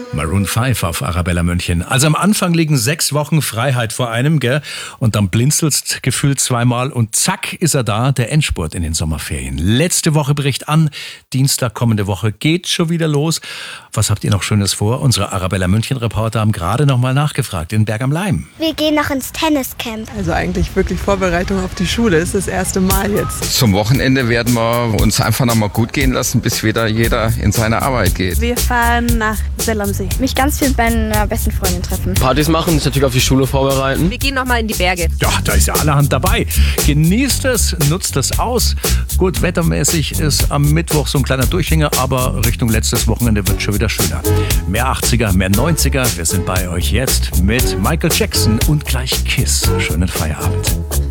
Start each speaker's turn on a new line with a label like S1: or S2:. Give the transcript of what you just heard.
S1: Maroon 5 auf Arabella München. Also am Anfang liegen 6 Wochen Freiheit vor einem, gell? Und dann blinzelst gefühlt zweimal und zack ist er da, der Endspurt in den Sommerferien. Letzte Woche bricht an, Dienstag kommende Woche geht schon wieder los. Was habt ihr noch Schönes vor? Unsere Arabella München Reporter haben gerade noch mal nachgefragt in Berg am Laim.
S2: Wir gehen noch ins Tenniscamp.
S3: Also eigentlich wirklich Vorbereitung auf die Schule, ist das erste Mal jetzt.
S4: Zum Wochenende werden wir uns einfach noch mal gut gehen lassen, bis wieder jeder in seine Arbeit geht.
S5: Wir fahren nach Sellamsee.
S2: Mich ganz viel mit meiner besten Freundin treffen.
S6: Partys machen, sich natürlich auf die Schule vorbereiten.
S5: Wir gehen nochmal in die Berge.
S1: Ja, da ist ja allerhand dabei. Genießt es, nutzt es aus. Gut, wettermäßig ist am Mittwoch so ein kleiner Durchhänger, aber Richtung letztes Wochenende wird schon wieder schöner. Mehr 80er, mehr 90er. Wir sind bei euch jetzt mit Michael Jackson und gleich Kiss. Schönen Feierabend.